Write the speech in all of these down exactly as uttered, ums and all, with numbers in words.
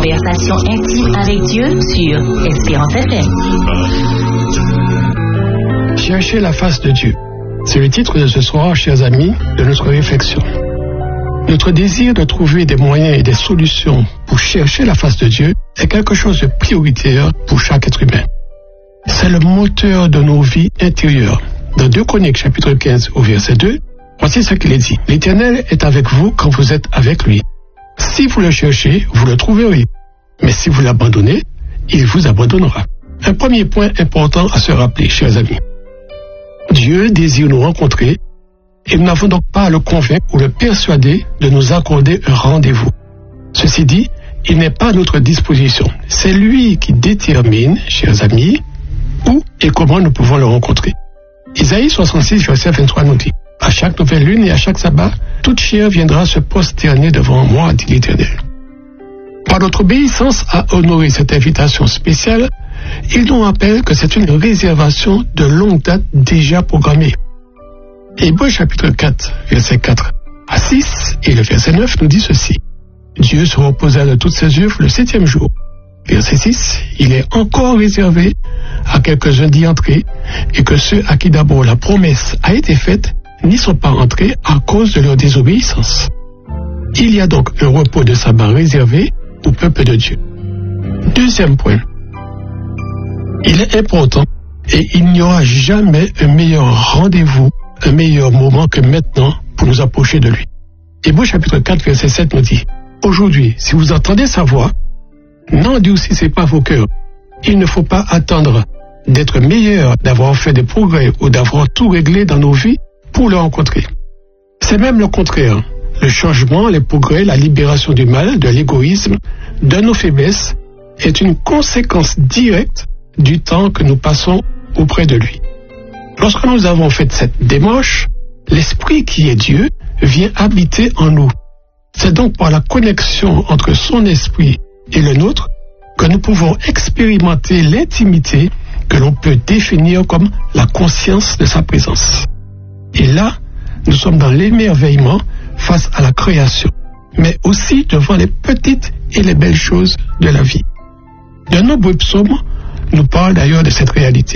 conversation intime avec Dieu sur Espérance F M. Chercher la face de Dieu. C'est le titre de ce soir, chers amis, de notre réflexion. Notre désir de trouver des moyens et des solutions pour chercher la face de Dieu est quelque chose de prioritaire pour chaque être humain. C'est le moteur de nos vies intérieures. Dans deux Chroniques, chapitre quinze, au verset deux, voici ce qu'il est dit. L'Éternel est avec vous quand vous êtes avec lui. Si vous le cherchez, vous le trouverez. Mais si vous l'abandonnez, il vous abandonnera. Un premier point important à se rappeler, chers amis. Dieu désire nous rencontrer et nous n'avons donc pas à le convaincre ou le persuader de nous accorder un rendez-vous. Ceci dit, il n'est pas à notre disposition. C'est lui qui détermine, chers amis, où et comment nous pouvons le rencontrer. Isaïe soixante-six, verset vingt-trois nous dit, « À chaque nouvelle lune et à chaque sabbat, toute chair viendra se prosterner devant moi, dit l'Éternel. » Par notre obéissance à honorer cette invitation spéciale, il nous rappelle que c'est une réservation de longue date déjà programmée. Hébreux chapitre quatre, verset quatre à six et le verset neuf nous dit ceci. « Dieu se reposa de toutes ses œuvres le septième jour. » Verset six, il est encore réservé à quelques-uns d'y entrer et que ceux à qui d'abord la promesse a été faite n'y sont pas entrés à cause de leur désobéissance. Il y a donc un repos de sabbat réservé au peuple de Dieu. Deuxième point. Il est important et il n'y aura jamais un meilleur rendez-vous, un meilleur moment que maintenant pour nous approcher de lui. Hébreux chapitre quatre, verset sept nous dit, « Aujourd'hui, si vous entendez sa voix, n'endurcissez pas vos cœurs. Il ne faut pas attendre d'être meilleur, d'avoir fait des progrès ou d'avoir tout réglé dans nos vies pour le rencontrer. C'est même le contraire. Le changement, les progrès, la libération du mal, de l'égoïsme, de nos faiblesses est une conséquence directe du temps que nous passons auprès de lui. Lorsque nous avons fait cette démarche, l'Esprit qui est Dieu vient habiter en nous. C'est donc par la connexion entre son esprit et le nôtre que nous pouvons expérimenter l'intimité que l'on peut définir comme la conscience de sa présence. Et là, nous sommes dans l'émerveillement face à la création, mais aussi devant les petites et les belles choses de la vie. De nombreux psaumes nous parlent d'ailleurs de cette réalité.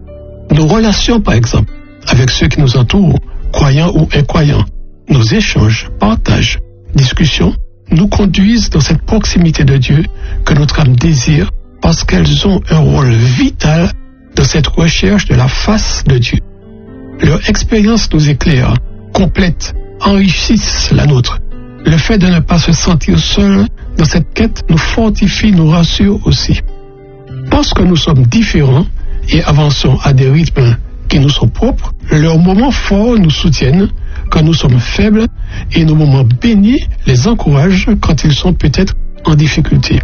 Nos relations, par exemple, avec ceux qui nous entourent, croyants ou incroyants, nos échanges, partages, discussions, nous conduisent dans cette proximité de Dieu que notre âme désire parce qu'elles ont un rôle vital dans cette recherche de la face de Dieu. Leur expérience nous éclaire, complète, enrichissent la nôtre. Le fait de ne pas se sentir seul dans cette quête nous fortifie, nous rassure aussi. Parce que nous sommes différents et avançons à des rythmes qui nous sont propres, leurs moments forts nous soutiennent quand nous sommes faibles et nos moments bénis les encouragent quand ils sont peut-être en difficulté.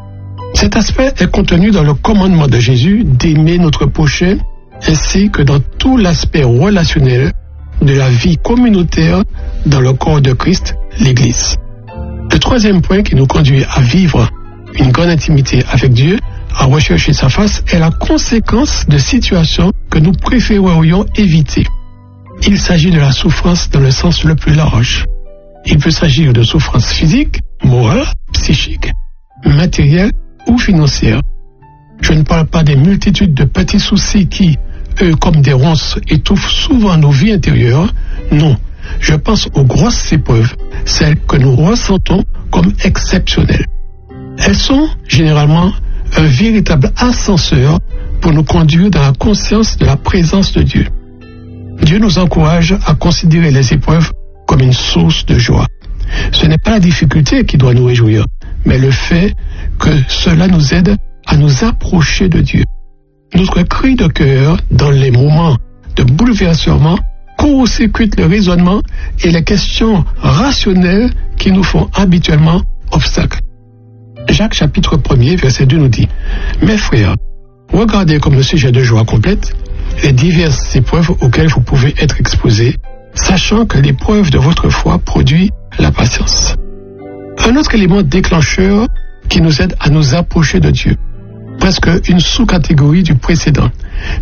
Cet aspect est contenu dans le commandement de Jésus d'aimer notre prochain ainsi que dans tout l'aspect relationnel de la vie communautaire dans le corps de Christ, l'Église. Le troisième point qui nous conduit à vivre une grande intimité avec Dieu, à rechercher sa face, est la conséquence de situations que nous préférerions éviter. Il s'agit de la souffrance dans le sens le plus large. Il peut s'agir de souffrance physique, morale, psychique, matérielle ou financière. Je ne parle pas des multitudes de petits soucis qui, eux, comme des ronces, étouffent souvent nos vies intérieures. Non, je pense aux grosses épreuves, celles que nous ressentons comme exceptionnelles. Elles sont généralement un véritable ascenseur pour nous conduire dans la conscience de la présence de Dieu. Dieu nous encourage à considérer les épreuves comme une source de joie. Ce n'est pas la difficulté qui doit nous réjouir, mais le fait que cela nous aide à nous approcher de Dieu. Notre cri de cœur dans les moments de bouleversement court-circuite le raisonnement et les questions rationnelles qui nous font habituellement obstacle. Jacques chapitre premier, verset deux nous dit « Mes frères, regardez comme le sujet de joie complète les diverses épreuves auxquelles vous pouvez être exposés, sachant que l'épreuve de votre foi produit la patience. » Un autre élément déclencheur qui nous aide à nous approcher de Dieu, presque une sous-catégorie du précédent,